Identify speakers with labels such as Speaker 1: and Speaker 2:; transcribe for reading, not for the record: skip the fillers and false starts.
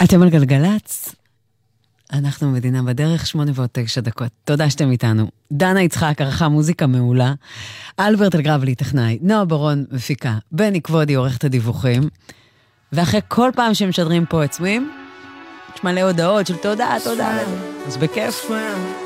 Speaker 1: אתם על גלגלץ? אנחנו מדינה בדרך, 8:09. תודה שאתם איתנו. דנה יצחק ערכה מוזיקה מעולה, אלברט אלגרבלי טכנאי, נועה ברון מפיקה, בני כבודי עורכת הדיווחים, ואחרי כל פעם שמשדרים פה עצמאים, יש מלא הודעות של תודה, אז בכיף.